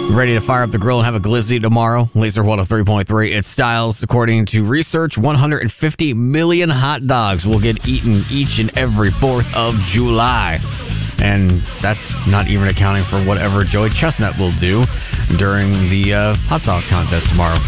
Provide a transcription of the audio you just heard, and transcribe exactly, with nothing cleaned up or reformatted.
Ready to fire up the grill and have a glizzy tomorrow? Laser one oh three point three. It styles. According to research, one hundred fifty million hot dogs will get eaten each and every fourth of July. And that's not even accounting for whatever Joey Chestnut will do during the uh, hot dog contest tomorrow.